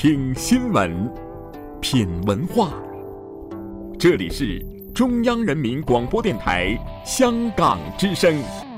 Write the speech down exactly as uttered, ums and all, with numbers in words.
听新闻，品文化。这里是中央人民广播电台香港之声。